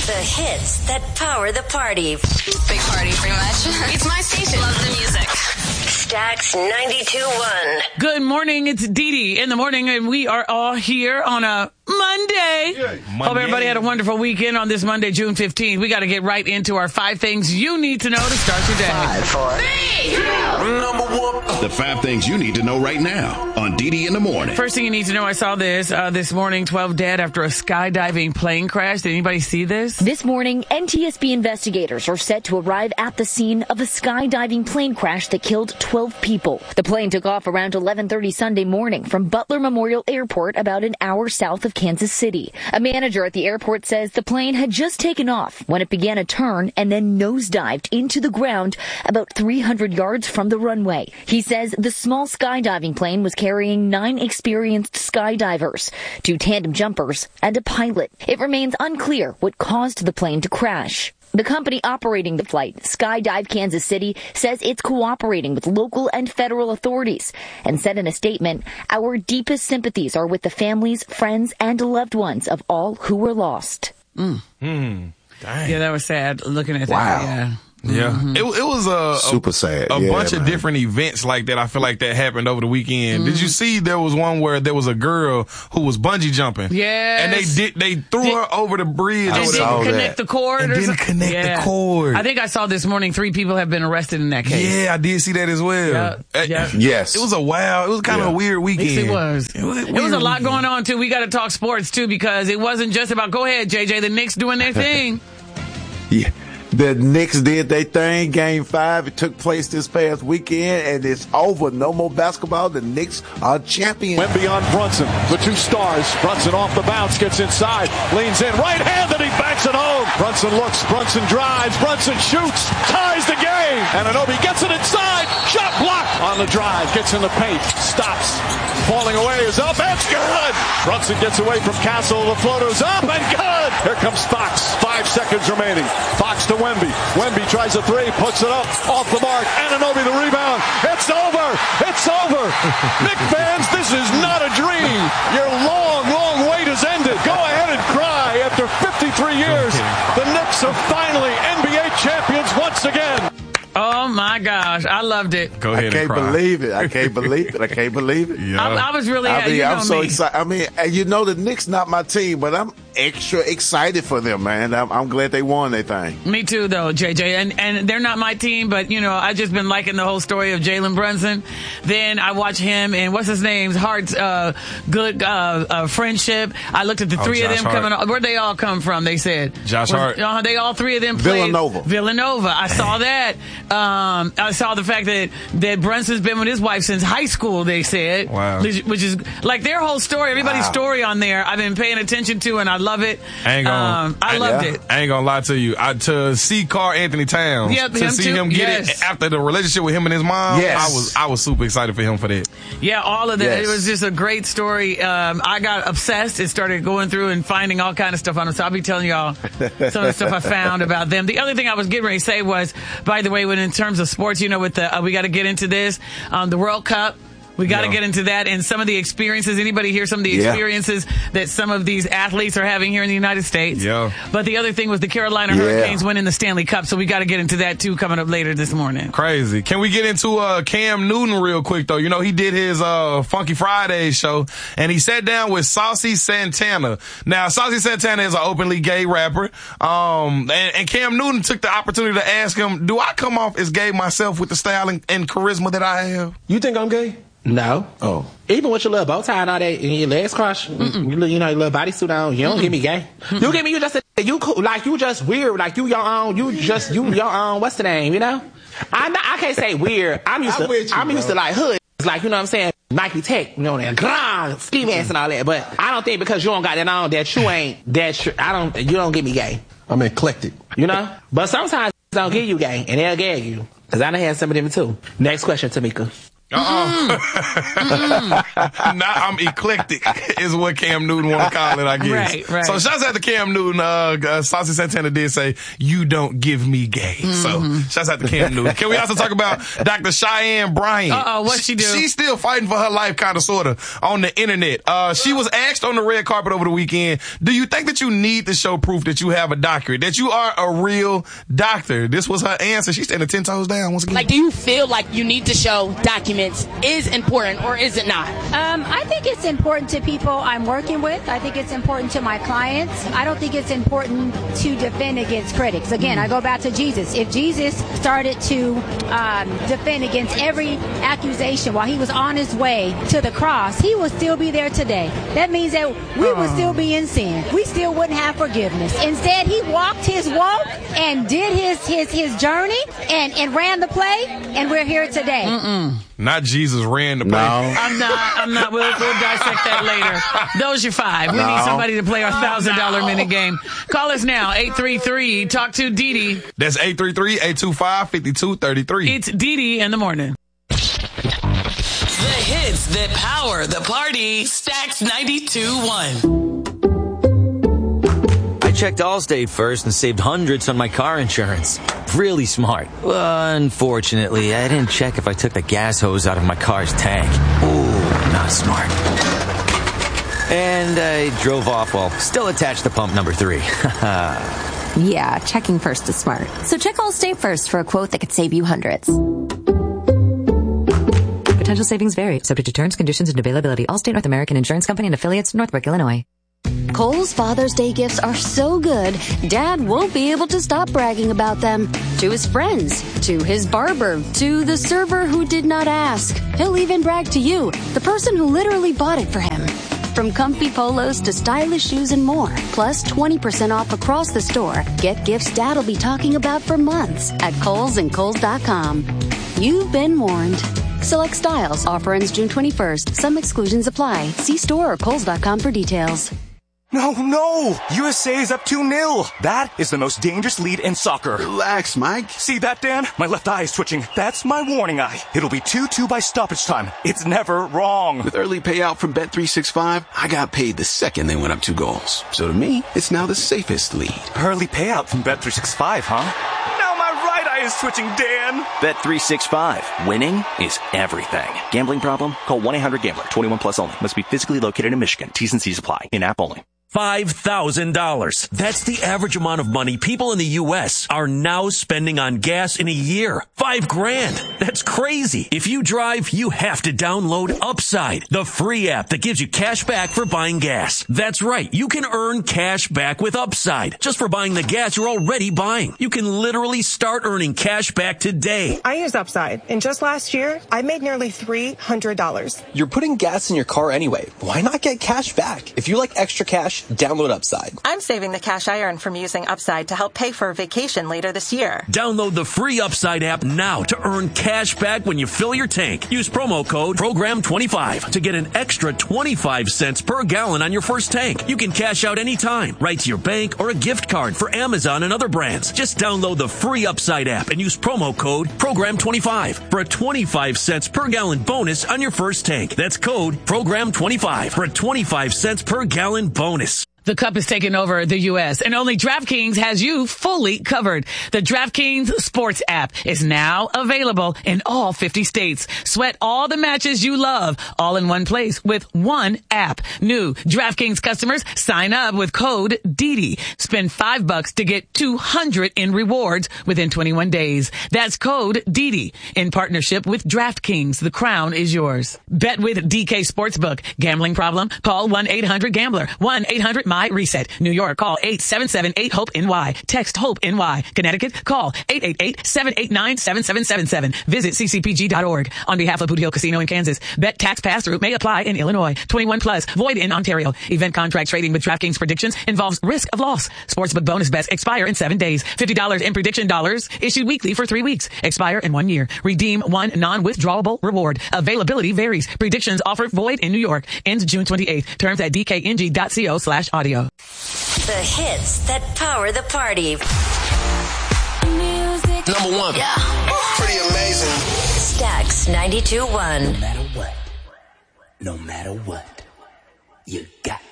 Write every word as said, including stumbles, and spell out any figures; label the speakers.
Speaker 1: The hits that power the party.
Speaker 2: Big party, pretty much. It's my station. Love the music.
Speaker 1: Stax ninety-two point one.
Speaker 3: Good morning. It's Dee Dee in the morning, and we are all here on a Monday.
Speaker 4: Yeah, Monday.
Speaker 3: Hope everybody had a wonderful weekend on this Monday, June fifteenth. We got to get right into our five things you need to know to start your day.
Speaker 1: Five, four, three, two,
Speaker 5: Number one. The five things you need to know right now on Dee Dee in the morning.
Speaker 3: First thing you need to know, I saw this uh, this morning, twelve dead after a skydiving plane crash. Did anybody see this?
Speaker 6: This morning, N T S B investigators are set to arrive at the scene of a skydiving plane crash that killed twelve people. The plane took off around eleven thirty Sunday morning from Butler Memorial Airport, about an hour south of Kansas City. A manager at the airport says the plane had just taken off when it began a turn and then nosedived into the ground about three hundred yards from the runway. He says the small skydiving plane was carrying nine experienced skydivers, two tandem jumpers, and a pilot. It remains unclear what caused the plane to crash. The company operating the flight, Skydive Kansas City, says it's cooperating with local and federal authorities and said in a statement, "Our deepest sympathies are with the families, friends, and loved ones of all who were lost."
Speaker 3: Mm.
Speaker 4: Mm. Dang.
Speaker 3: Yeah, that was sad looking at
Speaker 7: Wow.
Speaker 3: that. Yeah.
Speaker 4: Yeah,
Speaker 3: Mm-hmm.
Speaker 4: it, it was a
Speaker 7: Super
Speaker 4: a,
Speaker 7: sad.
Speaker 4: a
Speaker 7: Yeah,
Speaker 4: bunch
Speaker 7: man.
Speaker 4: of different events like that. I feel like that happened over the weekend.
Speaker 3: Mm-hmm.
Speaker 4: Did you see there was one where there was a girl who was bungee jumping?
Speaker 3: Yes.
Speaker 4: and they did they threw
Speaker 3: Did-
Speaker 4: her over the bridge.
Speaker 3: And
Speaker 4: over
Speaker 7: saw
Speaker 3: didn't
Speaker 4: the,
Speaker 7: that.
Speaker 3: connect the cord
Speaker 4: And
Speaker 3: or
Speaker 4: didn't
Speaker 3: something?
Speaker 4: connect the
Speaker 3: Yeah.
Speaker 4: cord.
Speaker 3: I think I saw this morning three people have been arrested in that case.
Speaker 4: Yeah, I did see that as well.
Speaker 3: Yeah,
Speaker 4: Uh,
Speaker 3: yeah.
Speaker 7: Yes.
Speaker 4: It was a wow. It was kind of
Speaker 7: Yeah.
Speaker 4: a weird weekend.
Speaker 3: Yes, it was.
Speaker 4: It was,
Speaker 3: It was a lot going on, too. We got to talk sports, too, because it wasn't just about, go ahead, J J, the Knicks doing their thing.
Speaker 7: Yeah. The Knicks did their thing. Game five. It took place this past weekend, and it's over. No more basketball. The Knicks are champions.
Speaker 8: Went beyond Brunson. The two stars. Brunson off the bounce. Gets inside. Leans in. Right handed. He banks it home. Brunson looks. Brunson drives. Brunson shoots. Ties the game. Anunoby gets it inside. Shot blocked on the drive. Gets in the paint. Stops. Falling away is up. It's good. Brunson gets away from Castle. The floater's up and good. Here comes Fox. Five seconds remaining. Fox to Wemby. Wemby tries a three. Puts it up. Off the mark. Anunoby the rebound. It's over. It's over. Knicks fans, this is not a dream. Your long, long wait has ended. Go ahead and cry. After fifty-three years, the Knicks are finally N B A champions once again.
Speaker 3: Oh, my gosh. I loved it.
Speaker 4: Go
Speaker 7: I
Speaker 4: ahead
Speaker 7: can't
Speaker 4: and cry.
Speaker 7: believe it. I can't believe it. I can't believe it.
Speaker 4: Yeah.
Speaker 3: I, I was really
Speaker 7: I
Speaker 3: happy.
Speaker 7: mean,
Speaker 3: You know
Speaker 7: I'm so
Speaker 3: me.
Speaker 7: excited. I mean, and you know, the Knicks not my team, but I'm extra excited for them, man. I'm, I'm glad they won their thing.
Speaker 3: Me too, though, J J. And and they're not my team, but, you know, I just been liking the whole story of Jalen Brunson. Then I watch him and what's his name's Hart's uh, good uh, uh, friendship. I looked at the
Speaker 4: Oh,
Speaker 3: three of
Speaker 4: Josh
Speaker 3: them
Speaker 4: Hart.
Speaker 3: coming on. Where'd they all come from, they said?
Speaker 4: Josh
Speaker 3: Was-
Speaker 4: Hart.
Speaker 3: Uh, they all three of them played.
Speaker 7: Villanova.
Speaker 3: Villanova. I saw that. Um, I saw the fact that, that Brunson's been with his wife since high school, they said.
Speaker 4: Wow.
Speaker 3: Which, which is like their whole story, everybody's
Speaker 7: Wow.
Speaker 3: story on there. I've been paying attention to and I love it.
Speaker 4: I ain't gonna-
Speaker 3: um, I loved
Speaker 7: Yeah.
Speaker 3: it.
Speaker 4: I ain't gonna lie to you. I, to see Carl Anthony Towns,
Speaker 3: Yep,
Speaker 4: to
Speaker 3: him
Speaker 4: see
Speaker 3: too.
Speaker 4: him get
Speaker 3: Yes.
Speaker 4: it after the relationship with him and his mom,
Speaker 7: Yes.
Speaker 4: I was I was super excited for him for that.
Speaker 3: Yeah, all of that.
Speaker 7: Yes.
Speaker 3: It was just a great story. Um, I got obsessed and started going through and finding all kind of stuff on them. So I'll be telling y'all some of the stuff I found about them. The other thing I was getting ready to say was, by the way, when in terms of sports, you know, with the uh, we got to get into this, um, the World Cup. We got to
Speaker 4: Yeah.
Speaker 3: get into that and some of the experiences. Anybody hear some of the
Speaker 7: Yeah.
Speaker 3: experiences that some of these athletes are having here in the United States?
Speaker 4: Yeah.
Speaker 3: But the other thing was the Carolina
Speaker 7: Yeah.
Speaker 3: Hurricanes winning the Stanley Cup. So we got to get into that too coming up later this morning.
Speaker 4: Crazy. Can we get into uh, Cam Newton real quick though? You know, he did his uh, Funky Fridays show and he sat down with Saucy Santana. Now, Saucy Santana is an openly gay rapper. Um, and, and Cam Newton took the opportunity to ask him, do I come off as gay myself with the style and, and charisma that I have?
Speaker 9: You think I'm gay? No.
Speaker 7: Oh.
Speaker 9: Even with your little bow tie and all that, and your legs crossed, you, look- you know, your little bodysuit on, you don't get me gay. You get me, you just, you cool, like, you just weird, like, you your own, you just, you your own, what's the name, you know? I'm not, I can't say weird. I'm used
Speaker 7: I'm
Speaker 9: to,
Speaker 7: with you,
Speaker 9: I'm used
Speaker 7: bro.
Speaker 9: to, like, hood. It's like, you know what I'm saying? Nike Tech, you know, that grah, ski mask and all that. But I don't think because you don't got that on, that you ain't, that tr- I don't, you don't get me gay.
Speaker 10: I'm eclectic.
Speaker 9: You know? But sometimes they don't get you gay, and they'll gag you. Because I done had some of them, too. Next question, Tamika.
Speaker 4: Uh-uh. Now I'm eclectic is what Cam Newton want to call it, I guess.
Speaker 3: Right, right.
Speaker 4: So shouts out to Cam Newton. Uh, uh, Saucy Santana did say, you don't give me gay.
Speaker 3: Mm-hmm.
Speaker 4: So shouts out to Cam Newton. Can we also talk about Doctor Cheyenne Bryant?
Speaker 3: Uh-oh, what'd she do?
Speaker 4: She's still fighting for her life, kind of, sort of, on the internet. Uh, she was asked on the red carpet over the weekend, do you think that you need to show proof that you have a doctorate, that you are a real doctor? This was her answer. She's standing ten toes down once again.
Speaker 10: Like, do you feel like you need to show documents is important or is it not?
Speaker 11: Um, I think it's important to people I'm working with. I think it's important to my clients. I don't think it's important to defend against critics. Again, I go back to Jesus. If Jesus started to um, defend against every accusation while he was on his way to the cross, he would still be there today. That means that we would still be in sin. We still wouldn't have forgiveness. Instead, he walked his walk and did his his his journey and, and ran the play, and we're here today.
Speaker 3: Mm-mm.
Speaker 4: Not Jesus ran the play.
Speaker 7: No.
Speaker 3: I'm not. I'm not. We'll, we'll dissect that later. Those are five. We
Speaker 7: No.
Speaker 3: need somebody to play our thousand dollar
Speaker 10: no.
Speaker 3: minute game. Call us now. eight three three Talk to Dee Dee.
Speaker 4: That's eight three three, eight two five, five two three three.
Speaker 3: It's Dee Dee in the morning.
Speaker 2: The hits that power the party. Stacks ninety-two one.
Speaker 12: I checked Allstate first and saved hundreds on my car insurance. Really smart. Unfortunately, I didn't check if I took the gas hose out of my car's tank. Ooh, not smart. And I drove off while still attached to pump number three.
Speaker 13: Yeah, checking first is smart. So check Allstate first for a quote that could save you hundreds. Potential savings vary, subject to terms, conditions, and availability. Allstate North American Insurance Company and affiliates, Northbrook, Illinois.
Speaker 14: Kohl's Father's Day gifts are so good, Dad won't be able to stop bragging about them. To his friends, to his barber, to the server who did not ask. He'll even brag to you, the person who literally bought it for him. From comfy polos to stylish shoes and more, plus twenty percent off across the store. Get gifts Dad'll be talking about for months at Kohl's and Kohl's dot com. You've been warned. Select styles. Offer ends June twenty-first. Some exclusions apply. See store or Kohl's dot com for details.
Speaker 15: No, no! U S A is up two nil. That is the most dangerous lead in soccer.
Speaker 16: Relax, Mike.
Speaker 15: See that, Dan? My left eye is twitching. That's my warning eye. It'll be two two by stoppage time. It's never wrong.
Speaker 16: With early payout from Bet three sixty-five, I got paid the second they went up two goals. So to me, it's now the safest lead.
Speaker 15: Early payout from Bet three sixty-five, huh? Now my right eye is twitching, Dan.
Speaker 17: Bet three sixty-five. Winning is everything. Gambling problem? Call one eight hundred gambler. twenty-one plus only. Must be physically located in Michigan. T's and C's apply. In-app only.
Speaker 18: five thousand dollars. That's the average amount of money people in the U S are now spending on gas in a year. Five grand. That's crazy. If you drive, you have to download Upside, the free app that gives you cash back for buying gas. That's right. You can earn cash back with Upside just for buying the gas you're already buying. You can literally start earning cash back today.
Speaker 19: I use Upside, and just last year, I made nearly three hundred dollars.
Speaker 20: You're putting gas in your car anyway. Why not get cash back? If you like extra cash, download Upside.
Speaker 21: I'm saving the cash I earn from using Upside to help pay for a vacation later this year.
Speaker 18: Download the free Upside app now to earn cash back when you fill your tank. Use promo code program twenty-five to get an extra twenty-five cents per gallon on your first tank. You can cash out anytime, right to your bank or a gift card for Amazon and other brands. Just download the free Upside app and use promo code program twenty-five for a twenty-five cents per gallon bonus on your first tank. That's code program twenty-five for a twenty-five cents per gallon bonus.
Speaker 3: The Cup is taking over the U S, and only DraftKings has you fully covered. The DraftKings Sports app is now available in all fifty states. Sweat all the matches you love, all in one place with one app. New DraftKings customers sign up with code D D. Spend five bucks to get two hundred in rewards within twenty-one days. That's code D D in partnership with DraftKings. The crown is yours. Bet with D K Sportsbook. Gambling problem? Call one eight hundred gambler. one eight hundred My Reset. New York, call eight seven seven eight hope N Y. Text HOPE-N Y. Connecticut, call eight eight eight seven eight nine seven seven seven seven. Visit C C P G dot org. On behalf of Boot Hill Casino in Kansas, bet tax pass-through may apply in Illinois. twenty-one plus, void in Ontario. Event contract trading with DraftKings predictions involves risk of loss. Sportsbook bonus bets expire in seven days. fifty dollars in prediction dollars issued weekly for three weeks. Expire in one year. Redeem one non-withdrawable reward. Availability varies. Predictions offered void in New York. Ends June twenty-eighth. Terms at dkng.co slash audio.
Speaker 1: The hits that power the party.
Speaker 22: Number one.
Speaker 1: Yeah.
Speaker 22: Pretty amazing.
Speaker 1: Stax ninety-two point one.
Speaker 5: No matter what, no matter what, you got